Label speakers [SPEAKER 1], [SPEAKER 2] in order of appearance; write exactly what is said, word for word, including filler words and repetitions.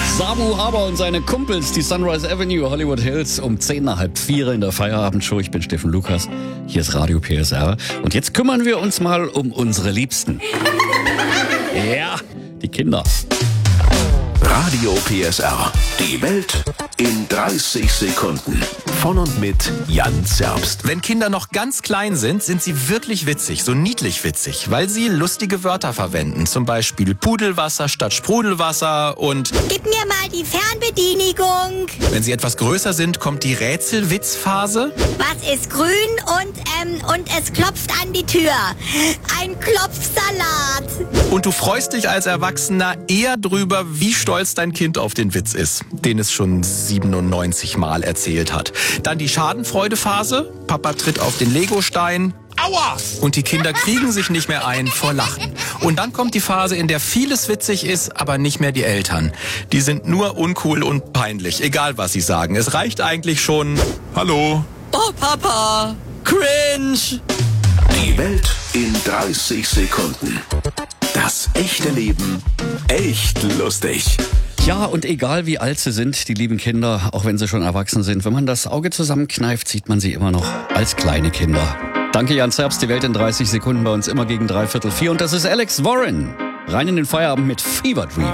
[SPEAKER 1] Samu Haber und seine Kumpels, die Sunrise Avenue, Hollywood Hills, um zehn nach halb vier in der Feierabendshow. Ich bin Steffen Lukas, hier ist Radio P S R. Und jetzt kümmern wir uns mal um unsere Liebsten. Ja, die Kinder.
[SPEAKER 2] Radio P S R. Die Welt in dreißig Sekunden. Von und mit Jan Zerbst.
[SPEAKER 3] Wenn Kinder noch ganz klein sind, sind sie wirklich witzig, so niedlich witzig, weil sie lustige Wörter verwenden. Zum Beispiel Pudelwasser statt Sprudelwasser und...
[SPEAKER 4] Gib mir mal die Fernbedienigung.
[SPEAKER 3] Wenn sie etwas größer sind, kommt die Rätselwitzphase.
[SPEAKER 4] Was ist grün und, ähm, und es klopft an die Tür? Ein Klopfsalat.
[SPEAKER 3] Und du freust dich als Erwachsener eher drüber, wie stolz dein Kind auf den Witz ist, den es schon siebenundneunzig Mal erzählt hat. Dann die Schadenfreudephase. Papa tritt auf den Legostein. Aua! Und die Kinder kriegen sich nicht mehr ein vor Lachen. Und dann kommt die Phase, in der vieles witzig ist, aber nicht mehr die Eltern. Die sind nur uncool und peinlich, egal was sie sagen. Es reicht eigentlich schon... Hallo?
[SPEAKER 5] Oh, Papa! Cringe!
[SPEAKER 2] Die Welt in dreißig Sekunden. Das echte Leben echt lustig.
[SPEAKER 1] Ja, und egal wie alt sie sind, die lieben Kinder, auch wenn sie schon erwachsen sind, wenn man das Auge zusammenkneift, sieht man sie immer noch als kleine Kinder. Danke, Jan Zerbst, die Welt in dreißig Sekunden bei uns immer gegen dreiviertel vier. Und das ist Alex Warren. Rein in den Feierabend mit Fever Dream.